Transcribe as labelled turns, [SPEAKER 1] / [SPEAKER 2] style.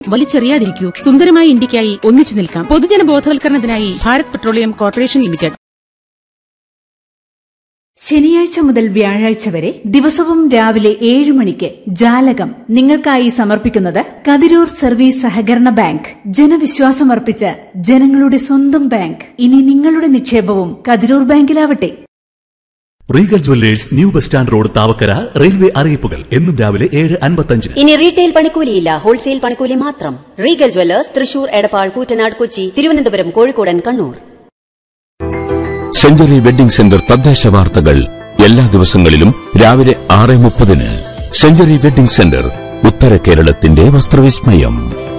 [SPEAKER 1] വലിച്ചെറിയാതിരിക്കൂ. സുന്ദരമായ ഇന്ത്യക്കായി ഒന്നിച്ചു നിൽക്കാം. പൊതുജന ബോധവൽക്കരണത്തിനായി ഭാരത് പെട്രോളിയം കോർപ്പറേഷൻ ലിമിറ്റഡ്.
[SPEAKER 2] ശനിയാഴ്ച മുതൽ വ്യാഴാഴ്ച വരെ ദിവസവും രാവിലെ 7 മണിക്ക് ജാലകം നിങ്ങൾക്കായി സമർപ്പിക്കുന്നത് കതിരൂർ സർവീസ് സഹകരണ ബാങ്ക്. ജനവിശ്വാസമർപ്പിച്ച ജനങ്ങളുടെ സ്വന്തം ബാങ്ക്. ഇനി നിങ്ങളുടെ നിക്ഷേപവും Kathirur ബാങ്കിലാവട്ടെ.
[SPEAKER 3] Regal jewellers new bus stand road Thavakkara. Railway അറിയിപ്പുകൾ എന്നും രാവിലെ 7:55.
[SPEAKER 4] ഇനി റീറ്റെയിൽ പണിക്കൂലിയില്ല, ഹോൾസെയിൽ പണിക്കൂലി മാത്രം. Regal jewellers Thrissur, Edappal, Koottanad, Kochi, Thiruvananthapuram, കോഴിക്കോടൻ, Kannur.
[SPEAKER 5] Century wedding centre തദ്ദേശ വാർത്തകൾ എല്ലാ ദിവസങ്ങളിലും രാവിലെ 6:30. സെഞ്ചുറി വെഡിംഗ് സെന്റർ, ഉത്തര കേരളത്തിന്റെ വസ്ത്രവിസ്മയം.